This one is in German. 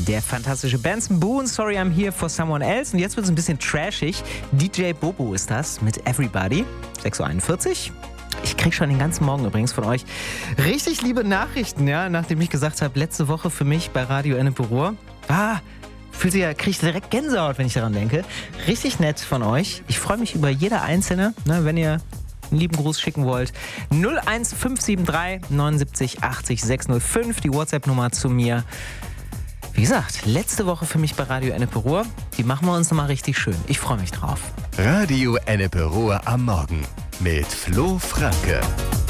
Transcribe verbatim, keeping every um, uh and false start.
Der fantastische Benson Boone, Sorry I'm Here for Someone Else. Und jetzt wird es ein bisschen trashig. D J Bobo ist das mit Everybody. sechs Uhr einundvierzig. Ich kriege schon den ganzen Morgen übrigens von euch richtig liebe Nachrichten, ja, nachdem ich gesagt habe, letzte Woche für mich bei Radio Ennepe Ruhr. Ah, fühlt sich ja, kriege ich direkt Gänsehaut, wenn ich daran denke. Richtig nett von euch. Ich freue mich über jede einzelne, ne, wenn ihr einen lieben Gruß schicken wollt. null eins fünf sieben drei neunundsiebzig achtzig sechshundertfünf, die WhatsApp-Nummer zu mir. Wie gesagt, letzte Woche für mich bei Radio Ennepe Ruhr. Die machen wir uns nochmal richtig schön. Ich freue mich drauf. Radio Ennepe Ruhr am Morgen mit Flo Franke.